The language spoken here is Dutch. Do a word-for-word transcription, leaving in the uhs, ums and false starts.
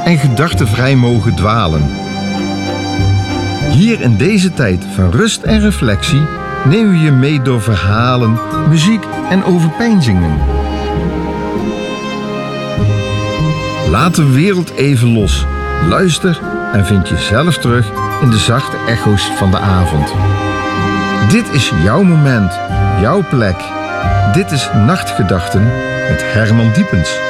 en gedachtenvrij mogen dwalen. Hier in deze tijd van rust en reflectie nemen we je mee door verhalen, muziek en overpeinzingen. Laat de wereld even los. Luister en vind jezelf terug in de zachte echo's van de avond. Dit is jouw moment, jouw plek. Dit is Nachtgedachten met Herman Diepens.